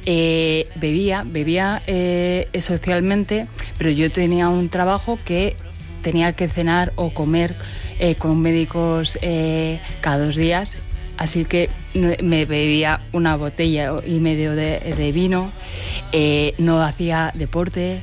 Bebía socialmente, pero yo tenía un trabajo que tenía que cenar o comer con médicos cada 2 días, así que me bebía 1,5 botellas de vino, no hacía deporte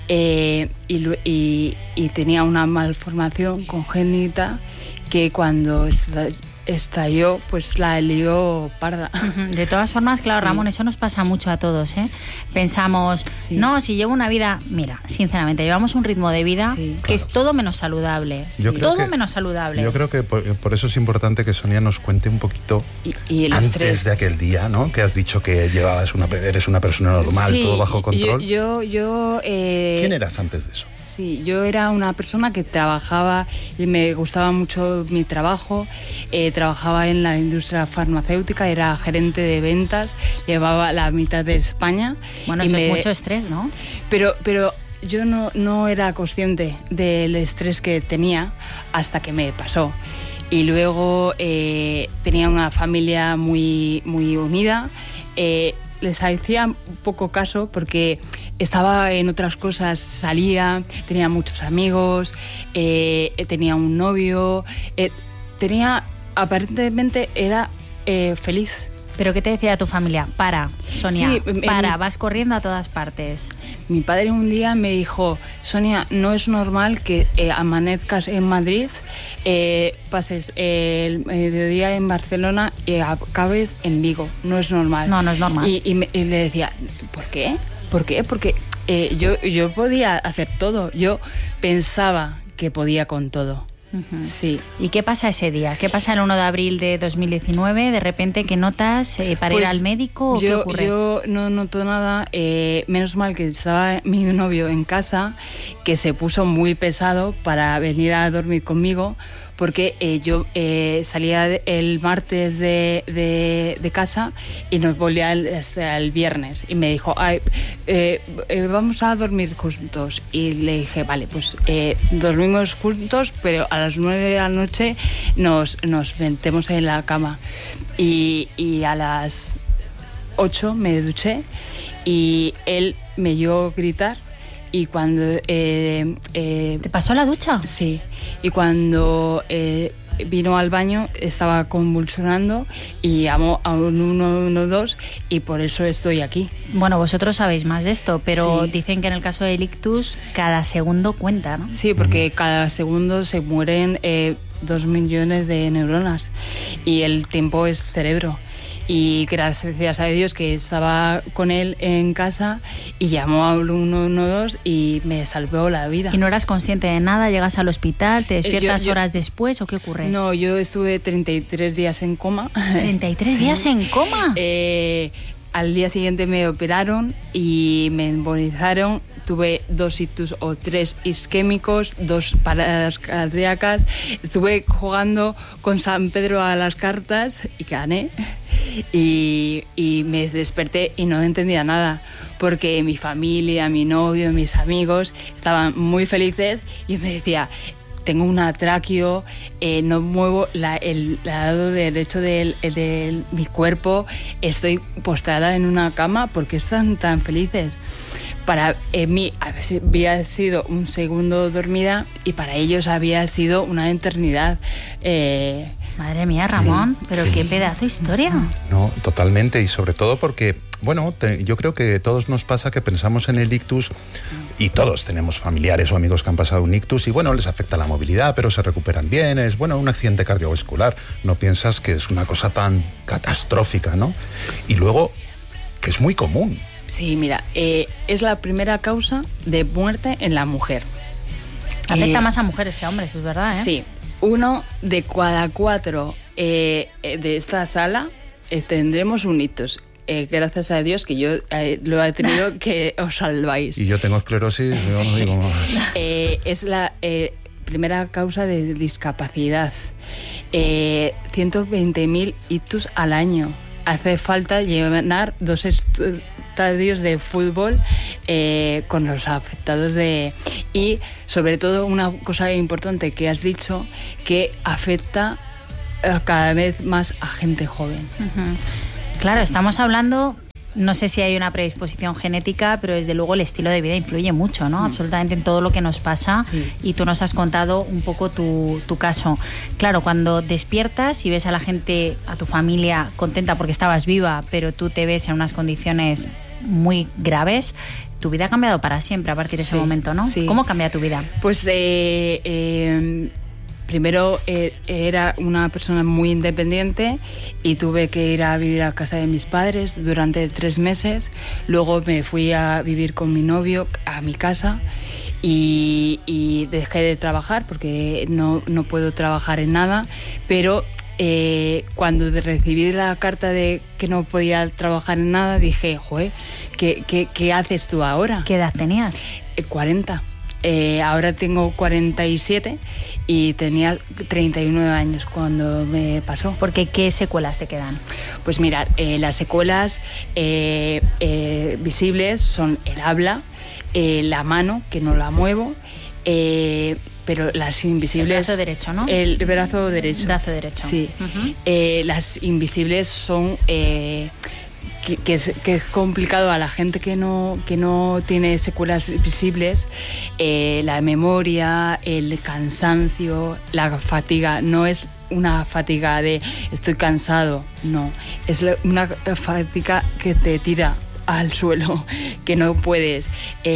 y tenía una malformación congénita que cuando estalló, pues la lió parda. De todas formas, claro, sí. Ramón, eso nos pasa mucho a todos, ¿eh? Pensamos, sí. No, si llevo una vida... Mira, sinceramente, llevamos un ritmo de vida que es todo menos saludable. Menos saludable. Yo creo que por eso es importante que Sonia nos cuente un poquito y el antes estrés de aquel día, ¿no? Que has dicho que eres una persona normal, sí, todo bajo control. ¿Quién eras antes de eso? Sí, yo era una persona que trabajaba y me gustaba mucho mi trabajo. Trabajaba en la industria farmacéutica, era gerente de ventas, llevaba la mitad de España. Bueno, eso es mucho estrés, ¿no? Pero yo no era consciente del estrés que tenía hasta que me pasó. Y luego tenía una familia muy, muy unida. Les hacía poco caso porque estaba en otras cosas, salía, tenía muchos amigos, tenía un novio, aparentemente era feliz. ¿Pero qué te decía tu familia? Sonia, vas corriendo a todas partes. Mi padre un día me dijo, Sonia, no es normal que amanezcas en Madrid, pases el mediodía en Barcelona y acabes en Vigo. No es normal. No es normal. Y le decía, ¿por qué? ¿Por qué? Porque yo podía hacer todo. Yo pensaba que podía con todo. Uh-huh. Sí. ¿Y qué pasa ese día? ¿Qué pasa el 1 de abril de 2019? ¿De repente qué notas para ir al médico o qué ocurre? Yo no noto nada. Menos mal que estaba mi novio en casa, que se puso muy pesado para venir a dormir conmigo, porque yo salía el martes de casa y nos volvía hasta el viernes. Y me dijo, vamos a dormir juntos. Y le dije, vale, pues dormimos juntos, pero a las 9 de la noche nos metemos en la cama. Y a las 8 me duché y él me oyó gritar. Y cuando... ¿Te pasó la ducha? Sí. Y cuando vino al baño estaba convulsionando y llamó a un 112 y por eso estoy aquí. Bueno, vosotros sabéis más de esto, pero sí. Dicen que en el caso del ictus cada segundo cuenta, ¿no? Sí, porque cada segundo se mueren 2 millones de neuronas y el tiempo es cerebro. Y gracias a Dios que estaba con él en casa y llamó al 112 y me salvó la vida. ¿Y no eras consciente de nada? ¿Llegas al hospital? ¿Te despiertas horas después o qué ocurre? No, yo estuve 33 días en coma. ¿33 días en coma? Al día siguiente me operaron y me embolizaron. Tuve 2 ictus o 3 isquémicos, 2 paradas cardíacas. Estuve jugando con San Pedro a las cartas y gané. Y me desperté y no entendía nada, porque mi familia, mi novio, mis amigos estaban muy felices y me decía, tengo un atraquio, no muevo el lado derecho de mi cuerpo, estoy postrada en una cama, ¿por qué están tan felices? Para mí había sido un segundo dormida y para ellos había sido una eternidad. Madre mía, Ramón, sí, pero sí. Qué pedazo de historia. No, totalmente, y sobre todo porque, bueno, yo creo que a todos nos pasa que pensamos en el ictus y todos tenemos familiares o amigos que han pasado un ictus y, bueno, les afecta la movilidad, pero se recuperan bien, es, bueno, un accidente cardiovascular. No piensas que es una cosa tan catastrófica, ¿no? Y luego, que es muy común. Sí, mira, es la primera causa de muerte en la mujer. Afecta más a mujeres que a hombres, es verdad, ¿eh? Sí. 1 de cada 4 de esta sala tendremos un ictus. Gracias a Dios que yo lo he tenido, que os salváis. Y yo tengo esclerosis, yo no digo más. Es la primera causa de discapacidad. 120.000 ictus al año. Hace falta llenar 2 estadios de fútbol con los afectados y sobre todo una cosa importante que has dicho, que afecta cada vez más a gente joven. Uh-huh. Claro, estamos hablando no sé si hay una predisposición genética, pero desde luego el estilo de vida influye mucho, ¿no? Absolutamente en todo lo que nos pasa. Sí. Y tú nos has contado un poco tu caso. Claro, cuando despiertas y ves a la gente, a tu familia contenta porque estabas viva, pero tú te ves en unas condiciones muy graves, tu vida ha cambiado para siempre a partir de ese momento, ¿no? Sí. ¿Cómo cambia tu vida? Pues primero era una persona muy independiente y tuve que ir a vivir a casa de mis padres durante 3 meses. Luego me fui a vivir con mi novio a mi casa y dejé de trabajar porque no puedo trabajar en nada, pero cuando recibí la carta de que no podía trabajar en nada, dije, joder, ¿qué haces tú ahora? ¿Qué edad tenías? 40. Ahora tengo 47 y tenía 39 años cuando me pasó. Porque ¿qué secuelas te quedan? Pues mirad, las secuelas visibles son el habla, la mano, que no la muevo, pero las invisibles... El brazo derecho, ¿no? El brazo derecho. Brazo derecho. Sí. Las invisibles son... Que es complicado a la gente que no tiene secuelas visibles, la memoria, el cansancio, la fatiga. No es una fatiga de estoy cansado, no. Es una fatiga que te tira al suelo, que no puedes.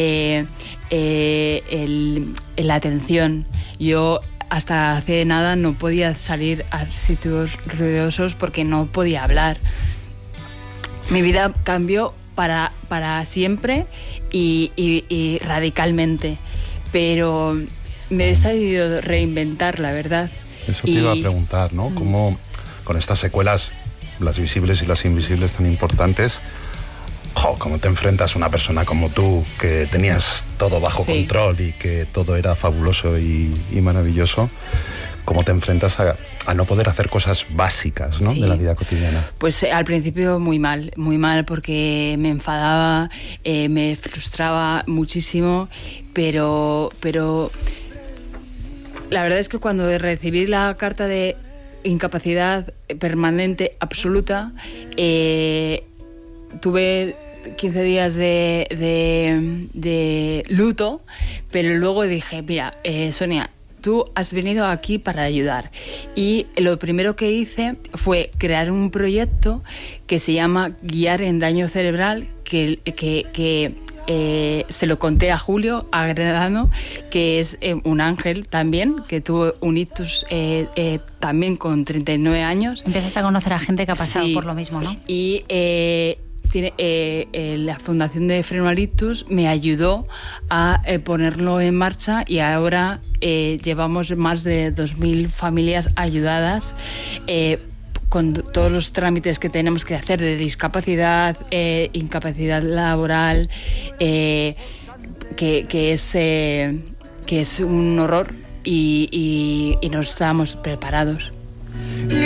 La atención. Yo hasta hace nada no podía salir a sitios ruidosos porque no podía hablar. Mi vida cambió para siempre y radicalmente, pero me he decidido reinventar, la verdad. Eso te iba a preguntar, ¿no? ¿Cómo con estas secuelas, las visibles y las invisibles tan importantes, cómo te enfrentas a una persona como tú, que tenías todo bajo control y que todo era fabuloso y maravilloso? ¿Cómo te enfrentas a no poder hacer cosas básicas, ¿no? De la vida cotidiana? Pues al principio muy mal porque me enfadaba, me frustraba muchísimo, pero la verdad es que cuando recibí la carta de incapacidad permanente absoluta, tuve 15 días de luto, pero luego dije, mira, Sonia, tú has venido aquí para ayudar. Y lo primero que hice fue crear un proyecto que se llama Guiar en Daño Cerebral, que se lo conté a Julio Agredano, que es un ángel también, que tuvo un ictus también con 39 años. Empiezas a conocer a gente que ha pasado por lo mismo, ¿no? Y la Fundación de Freno al Ictus me ayudó a ponerlo en marcha y ahora llevamos más de 2.000 familias ayudadas con todos los trámites que tenemos que hacer de discapacidad, incapacidad laboral, que es un horror y no estamos preparados.